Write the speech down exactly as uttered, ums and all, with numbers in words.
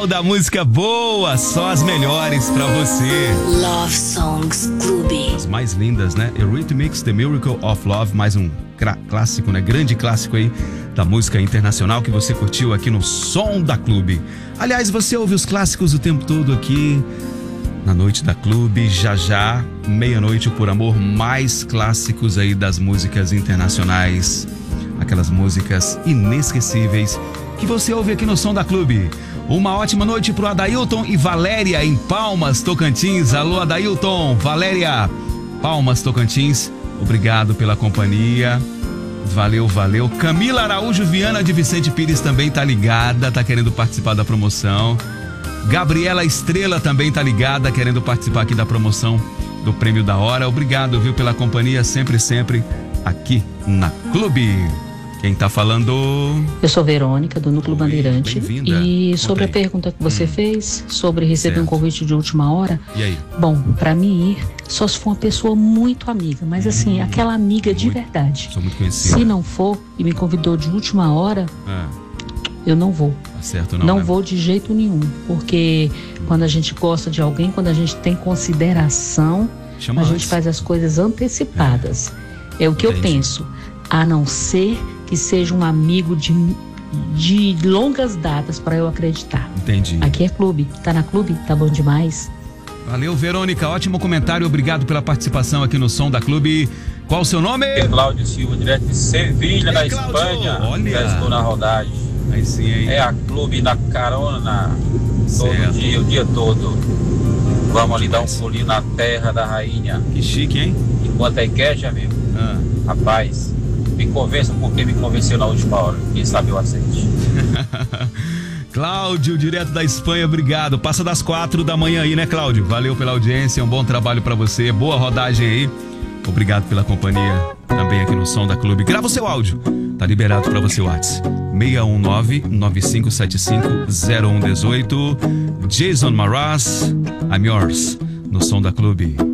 Da música boa, só as melhores pra você. Love Songs Clube. As mais lindas, né? Eurythmics, The Miracle of Love, mais um clássico, né? Grande clássico aí da música internacional que você curtiu aqui no Som da Clube. Aliás, você ouve os clássicos o tempo todo aqui na Noite da Clube. Já já, meia-noite, Por Amor, mais clássicos aí das músicas internacionais. Aquelas músicas inesquecíveis que você ouve aqui no Som da Clube. Uma ótima noite pro Adailton e Valéria em Palmas, Tocantins. Alô, Adailton, Valéria, Palmas, Tocantins. Obrigado pela companhia. Valeu, valeu. Camila Araújo Viana de Vicente Pires também tá ligada, tá querendo participar da promoção. Gabriela Estrela também tá ligada, querendo participar aqui da promoção do Prêmio da Hora. Obrigado, viu, pela companhia sempre, sempre aqui na Clube. Quem tá falando? Eu sou Verônica, do Núcleo Oi, Bandeirante. Bem-vinda. E sobre Contei. a pergunta que você hum. fez, sobre receber certo. um convite de última hora. E aí? Bom, pra mim ir, só se for uma pessoa muito amiga. Mas assim, hum, aquela amiga de muito, verdade. Sou muito conhecida. Se não for e me convidou de última hora, ah. eu não vou. Tá certo, não, não né? vou de jeito nenhum. Porque hum. quando a gente gosta de alguém, quando a gente tem consideração, Chama a antes. gente faz as coisas antecipadas. É, é o que Entendi. eu penso. A não ser que seja um amigo de, de longas datas para eu acreditar. Entendi. Aqui é clube, tá na clube, tá bom demais. Valeu, Verônica, ótimo comentário, obrigado pela participação aqui no Som da Clube. Qual o seu nome? É Cláudio Silva, direto de Sevilha, na Cláudio, Espanha. olha. Já estou na rodagem. Aí sim, hein? É a clube na carona, todo certo. dia, o dia todo. Vamos ali dar um pulinho na terra da rainha. Que chique, hein? Enquanto é cash, amigo. Ah. Rapaz, me convença porque me convenceu na última hora. Quem sabe eu aceite. Cláudio, direto da Espanha, obrigado. Passa das quatro da manhã aí, né, Cláudio? Valeu pela audiência, um bom trabalho pra você, boa rodagem aí. Obrigado pela companhia também aqui no Som da Clube. Grava o seu áudio, tá liberado pra você o WhatsApp. seis um nove, nove cinco sete cinco, zero um um oito. Jason Mraz, I'm Yours, no Som da Clube.